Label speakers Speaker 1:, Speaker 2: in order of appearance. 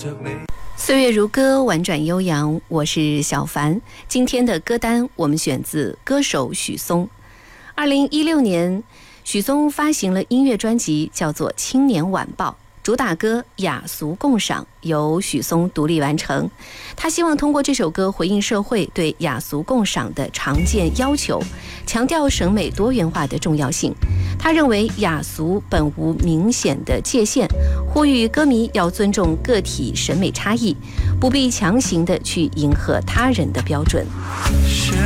Speaker 1: 岁月如歌，婉转悠扬，我是小凡。今天的歌单我们选自歌手许嵩。2016年，许嵩发行了音乐专辑，叫做《青年晚报》，主打歌《雅俗共赏》由许嵩独立完成。他希望通过这首歌回应社会对雅俗共赏的常见要求，强调审美多元化的重要性。他认为雅俗本无明显的界限，呼吁歌迷要尊重个体审美差异，不必强行地去迎合他人的标准。